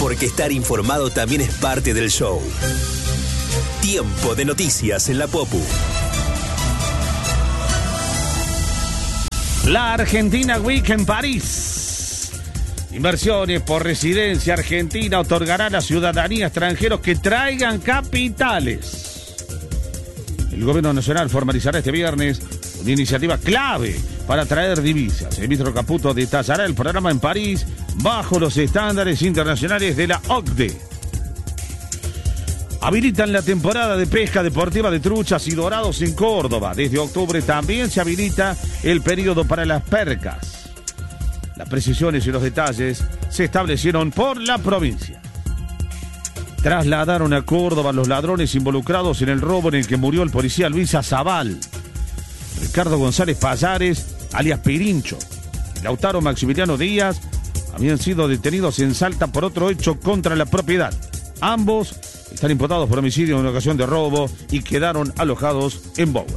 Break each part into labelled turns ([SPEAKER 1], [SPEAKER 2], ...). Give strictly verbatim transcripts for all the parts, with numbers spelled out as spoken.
[SPEAKER 1] porque estar informado también es parte del show. Tiempo de noticias en la Popu.
[SPEAKER 2] La Argentina Week en París. Inversiones por residencia argentina otorgará la ciudadanía a extranjeros que traigan capitales. El gobierno nacional formalizará este viernes una iniciativa clave para traer divisas. El ministro Caputo detallará el programa en París bajo los estándares internacionales de la O C D E. Habilitan la temporada de pesca deportiva de truchas y dorados en Córdoba. Desde octubre también se habilita el periodo para las percas. Las precisiones y los detalles se establecieron por la provincia. Trasladaron a Córdoba los ladrones involucrados en el robo en el que murió el policía Luis Azabal. Ricardo González Payares, alias Pirincho, y Lautaro Maximiliano Díaz habían sido detenidos en Salta por otro hecho contra la propiedad. Ambos están imputados por homicidio en ocasión de robo y quedaron alojados en Bower.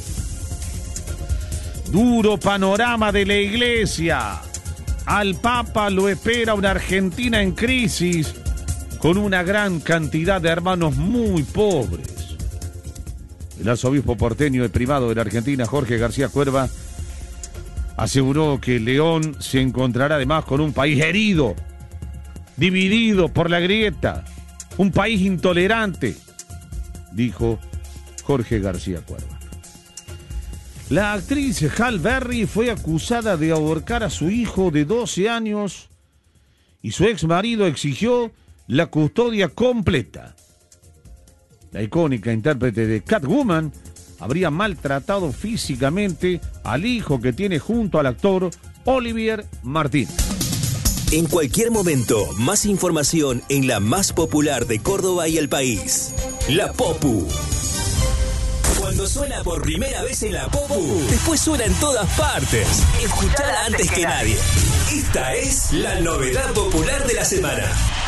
[SPEAKER 2] Duro panorama de la iglesia. Al Papa lo espera una Argentina en crisis con una gran cantidad de hermanos muy pobres. El arzobispo porteño y primado de la Argentina, Jorge García Cuerva, aseguró que León se encontrará además con un país herido, dividido por la grieta, un país intolerante, dijo Jorge García Cuerva. La actriz Halle Berry fue acusada de ahorcar a su hijo de doce años y su ex marido exigió la custodia completa. La icónica intérprete de Catwoman habría maltratado físicamente al hijo que tiene junto al actor Olivier Martín.
[SPEAKER 1] En cualquier momento, más información en la más popular de Córdoba y el país. La Popu. Cuando suena por primera vez en la Popu, después suena en todas partes. Escuchala antes que nadie. Esta es la novedad popular de la semana.